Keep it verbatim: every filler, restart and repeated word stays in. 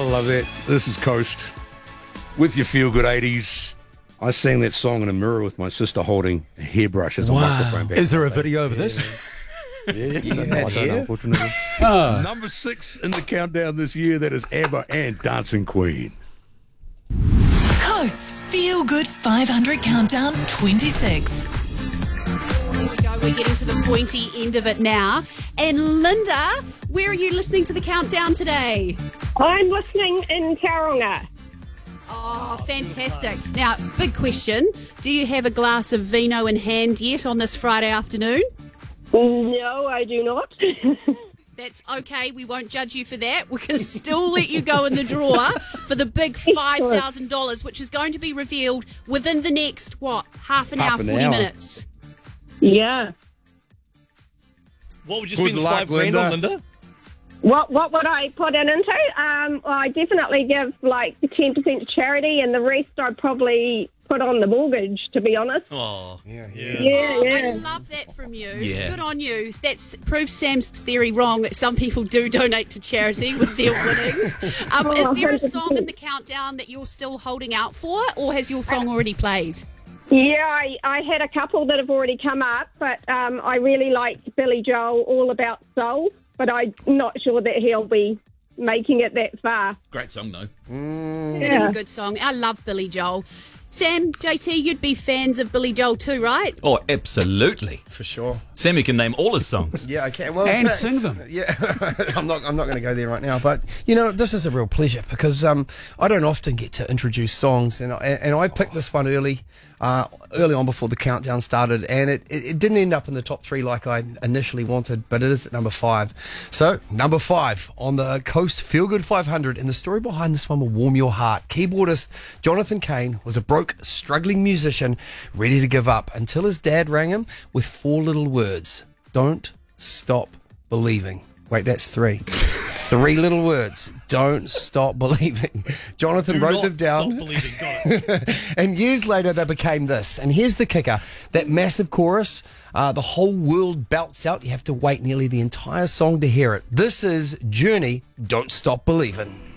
love that. This is Coast with your Feel Good eighties. I sang that song in a mirror with my sister holding a hairbrush as a Wow. microphone back. Is there a day. video of Yeah. this? Yeah, yeah. You No, had I don't hair? know, unfortunately. Oh. Number six in the countdown this year, that is ABBA and Dancing Queen. Coast's Feel Good five hundred Countdown twenty-six. There we go. We're getting to the pointy end of it now. And Linda, where are you listening to the countdown today? I'm listening in Tauranga. Oh, fantastic. Now, big question. Do you have a glass of vino in hand yet on this Friday afternoon? No, I do not. That's okay. We won't judge you for that. We can still let you go in the drawer for the big five thousand dollars, which is going to be revealed within the next, what, half an Half hour, an forty hour. minutes. Yeah. What would you Good spend the luck, five grand on, Linda. Linda? What what would I put it into? Um, well, I definitely give like ten percent to charity, and the rest I'd probably put on the mortgage, to be honest. Oh, Yeah, yeah. Yeah, Oh, yeah. I love that from you. Yeah. Good on you. That proves Sam's theory wrong, that some people do donate to charity with their winnings. Um, Oh, is there a one hundred song in percent. the countdown that you're still holding out for, or has your song already played? Yeah, I, I had a couple that have already come up, but um, I really liked Billy Joel, All About Soul, but I'm not sure that he'll be making it that far. Great song, though. It is a good song. I love Billy Joel. Sam, J T, you'd be fans of Billy Joel too, right? Oh, absolutely. For sure. Sammy can name all his songs. Yeah, okay. Well, in And fact- sing them. Yeah, I'm not. I'm not going to go there right now. But you know, this is a real pleasure because um, I don't often get to introduce songs, and I, and I picked this one early, uh, early on before the countdown started, and it, it, it didn't end up in the top three like I initially wanted, but it is at number five. So number five on the Coast Feel Good five hundred, and the story behind this one will warm your heart. Keyboardist Jonathan Cain was a broke, struggling musician ready to give up until his dad rang him with four little words: "Don't stop believing." Wait, that's three. Three little words. Don't stop believing. Jonathan Do wrote not them down. Stop believing. Got it. And years later, they became this. And here's the kicker. That massive chorus, uh, the whole world belts out. You have to wait nearly the entire song to hear it. This is Journey, Don't Stop Believing.